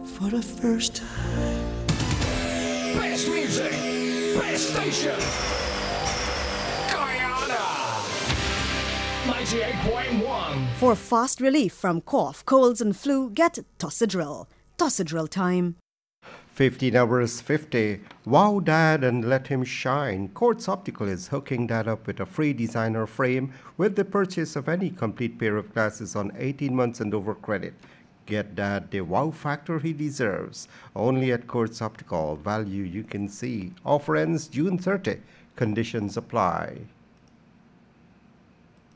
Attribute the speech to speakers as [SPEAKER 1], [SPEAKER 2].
[SPEAKER 1] for the first time.
[SPEAKER 2] Best music, best station, Guyana, 98.1.
[SPEAKER 3] For fast relief from cough, colds and flu, get Tossidril. Tossidril time.
[SPEAKER 4] 15 hours 50. Wow Dad and let him shine. Quartz Optical is hooking Dad up with a free designer frame with the purchase of any complete pair of glasses on 18 months and over credit. Get Dad the wow factor he deserves. Only at Quartz Optical. Value you can see. Offer ends June 30. Conditions apply.